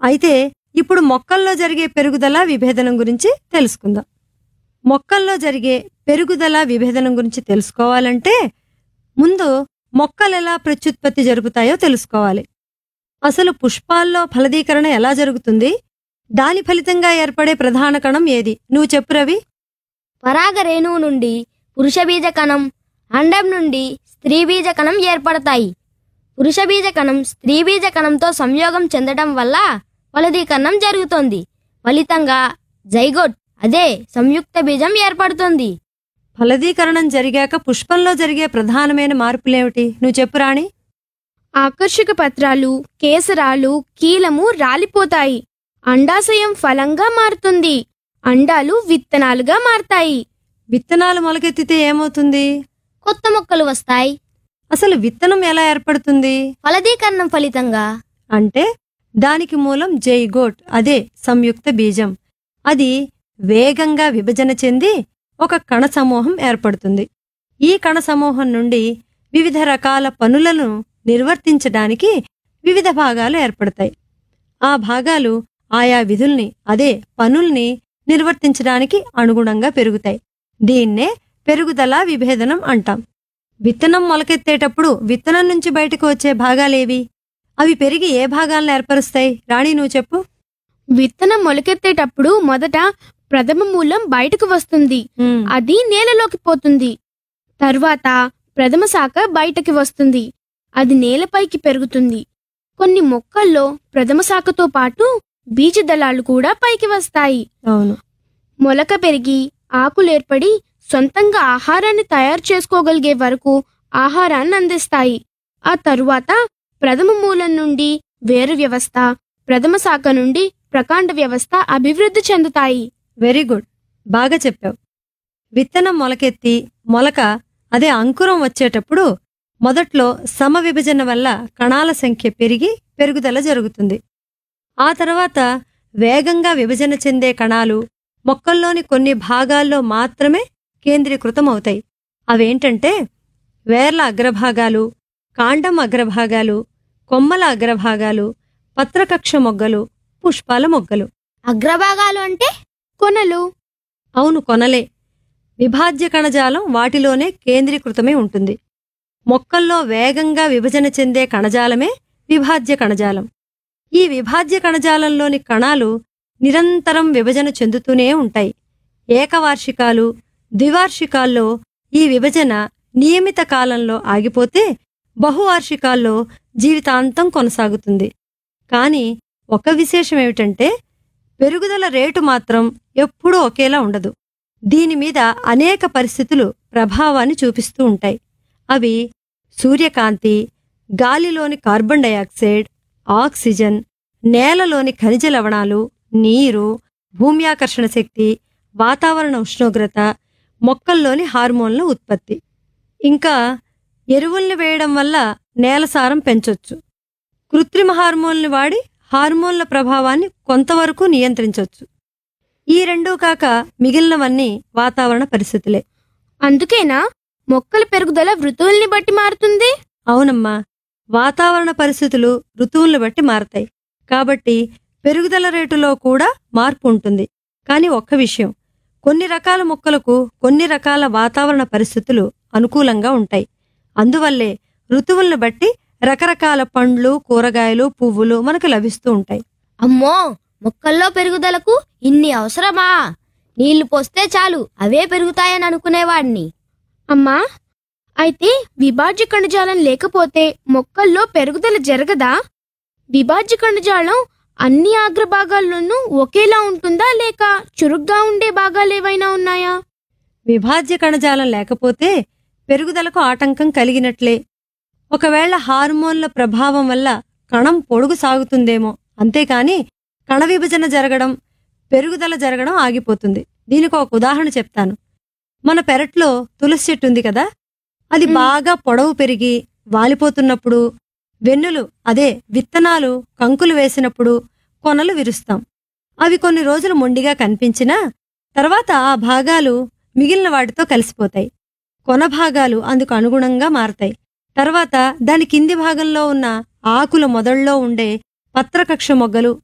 అయితే ఇప్పుడు మొక్కల్లో జరిగే పెరుగుదల విభేదనం గురించి తెలుసుకుందాం. మొక్కల్లో జరిగే పెరుగుదల విభేదనం గురించి తెలుసుకోవాలంటే ముందు మొక్కలెలా ప్రత్యుత్పత్తి జరుగుతాయో తెలుసుకోవాలి. అసలు పుష్పాల్లో ఫలదీకరణ ఎలా జరుగుతుంది? దాని ఫలితంగా ఏర్పడే ప్రధాన కణం ఏది? నువ్వు చెప్పు రవి. పరాగ రేణువు నుండి పురుష బీజ కణం, అండం నుండి స్త్రీ బీజ కణం ఏర్పడతాయి. పురుష బీజ కణం స్త్రీ బీజ కణంతో సంయోగం చెందడం వల్ల ఫలదీకరణం జరుగుతుంది. ఫలితంగా జైగోట్ అదే సంయుక్త బీజం ఏర్పడుతుంది. ఫలదీకరణం జరిగాక పుష్పంలో జరిగే ప్రధానమైన మార్పులేమిటి? నువ్వు చెప్పు రాణి. ఆకర్షక పత్రాలు, కేసరాలు, కీలము రాలిపోతాయి. అండాశయం ఫలంగా మారుతుంది. అండాలు విత్తనాలుగా మారతాయి. విత్తనాలు మొలకెత్తితే ఏమవుతుంది? కొత్త మొక్కలు వస్తాయి. అసలు విత్తనం ఎలా ఏర్పడుతుంది? ఫలదీకరణం ఫలితంగా. అంటే దానికి మూలం జైగోట్ అదే సంయుక్త బీజం. అది వేగంగా విభజన చెంది ఒక కణ సమూహం ఏర్పడుతుంది. ఈ కణ సమూహం నుండి వివిధ రకాల పనులను నిర్వర్తించడానికి వివిధ భాగాలు ఏర్పడతాయి. ఆ భాగాలు ఆయా విధుల్ని అదే పనుల్ని నిర్వర్తించడానికి అనుగుణంగా పెరుగుతాయి. దీన్నే పెరుగుదల విభేదనం అంటాం. విత్తనం మొలకెత్తేటప్పుడు విత్తనం నుంచి బయటకు వచ్చే భాగాలేవి? అవి పెరిగి ఏ భాగాలను ఏర్పరుస్తాయి? రాణి నువ్వు చెప్పు. విత్తనం మొలకెత్తేటప్పుడు మొదట ప్రథమ మూలం బయటకు వస్తుంది. అది నేలలోకి పోతుంది. తర్వాత ప్రథమ శాఖ బయటకి వస్తుంది. అది నేలపైకి పెరుగుతుంది. కొన్ని మొక్కల్లో ప్రథమ శాఖతో పాటు బీజదళాలు కూడా పైకి వస్తాయి. అవును. మొలక పెరిగి ఆకులేర్పడి సొంతంగా ఆహారాన్ని తయారు చేసుకోగలిగే వరకు ఆహారాన్ని అందిస్తాయి. ఆ తరువాత ప్రథమ మూలం నుండి వేరు వ్యవస్థ, ప్రథమ శాఖ నుండి ప్రకాండ వ్యవస్థ అభివృద్ధి చెందుతాయి. వెరీ గుడ్, బాగా చెప్పావు. విత్తనం మొలకెత్తి మొలక అదే అంకురం వచ్చేటప్పుడు మొదట్లో సమవిభజన వల్ల కణాల సంఖ్య పెరిగి పెరుగుదల జరుగుతుంది. ఆ తర్వాత వేగంగా విభజన చెందే కణాలు మొక్కల్లోని కొన్ని భాగాల్లో మాత్రమే కేంద్రీకృతమవుతాయి. అవేంటంటే వేర్ల అగ్రభాగాలు, కాండం అగ్రభాగాలు, కొమ్మల అగ్రభాగాలు, పత్రకక్ష మొగ్గలు, పుష్పాల మొగ్గలు. అగ్రభాగాలు అంటే కొనలు. అవును, కొనలే. విభాజ్య కణజాలం వాటిలోనే కేంద్రీకృతమై ఉంటుంది. మొక్కల్లో వేగంగా విభజన చెందే కణజాలమే విభాజ్య కణజాలం. ఈ విభాజ్య కణజాలంలోని కణాలు నిరంతరం విభజన చెందుతూనే ఉంటాయి. ఏకవార్షికాలు, ద్వివార్షికాల్లో ఈ విభజన నియమిత కాలంలో ఆగిపోతే బహువార్షికాల్లో జీవితాంతం కొనసాగుతుంది. కాని ఒక విశేషమేమిటంటే పెరుగుదల రేటు మాత్రం ఎప్పుడూ ఒకేలా ఉండదు. దీనిమీద అనేక పరిస్థితులు ప్రభావాన్ని చూపిస్తూ ఉంటాయి. అవి సూర్యకాంతి, గాలిలోని కార్బన్ డయాక్సైడ్, ఆక్సిజన్, నేలలోని ఖనిజ లవణాలు, నీరు, భూమ్యాకర్షణ శక్తి, వాతావరణ ఉష్ణోగ్రత, మొక్కల్లోని హార్మోన్ల ఉత్పత్తి. ఇంకా ఎరువుల్ని వేయడం వల్ల నేల సారం పెంచొచ్చు. కృత్రిమ హార్మోన్లు వాడి హార్మోన్ల ప్రభావాన్ని కొంతవరకు నియంత్రించొచ్చు. ఈ రెండూ కాక మిగిలినవన్నీ వాతావరణ పరిస్థితులే. అందుకేనా మొక్కల పెరుగుదల ఋతువుల్ని బట్టి మారుతుంది? అవునమ్మా, వాతావరణ పరిస్థితులు ఋతువుల్ని బట్టి మారతాయి. కాబట్టి పెరుగుదల రేటులో కూడా మార్పు ఉంటుంది. కాని ఒక్క విషయం, కొన్ని రకాల మొక్కలకు కొన్ని రకాల వాతావరణ పరిస్థితులు అనుకూలంగా ఉంటాయి. అందువల్లే ఋతువుల్ని బట్టి రకరకాల పండ్లు, కూరగాయలు, పువ్వులు మనకు లభిస్తూ ఉంటాయి. అమ్మో, మొక్కల్లో పెరుగుదలకు ఇన్ని అవసరమా? నీళ్లు పోస్తే చాలు అవే పెరుగుతాయని అనుకునేవాడిని. అమ్మా, అయితే విభాజ్య కణజాలం లేకపోతే మొక్కల్లో పెరుగుదల జరగదా? విభాజ్య కణజాలం అన్ని అగ్రభాగాల్లోనూ ఒకేలా ఉంటుందా, లేక చురుగ్గా ఉండే భాగాలేవైనా ఉన్నాయా? విభాజ్య కణజాలం లేకపోతే పెరుగుదలకు ఆటంకం కలిగినట్లే. ఒకవేళ హార్మోన్ల ప్రభావం వల్ల కణం పొడుగు సాగుతుందేమో, అంతేకాని కణ విభజన జరగడం, పెరుగుదల జరగడం ఆగిపోతుంది. దీనికి ఒక ఉదాహరణ చెప్తాను. మన పెరట్లో తులసి చెట్టు ఉంది కదా, అది బాగా పొడవు పెరిగి వాలిపోతున్నప్పుడు, వెన్నులు అదే విత్తనాలు కంకులు వేసినప్పుడు కొనలు విరుస్తాం. అవి కొన్ని రోజులు మొండిగా కనిపించినా తర్వాత ఆ భాగాలు మిగిలిన వాటితో కలిసిపోతాయి. కొన భాగాలు అందుకు అనుగుణంగా మారతాయి. తర్వాత దాని కింది భాగంలో ఉన్న ఆకుల మొదల్లో ఉండే పత్రకక్ష మొగ్గలు